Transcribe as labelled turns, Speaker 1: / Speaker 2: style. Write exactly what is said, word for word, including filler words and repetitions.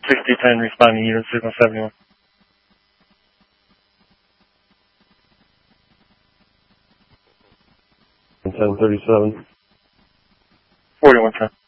Speaker 1: sixty ten responding unit signal seventy-one.
Speaker 2: ten thirty-seven.
Speaker 1: forty-one ten.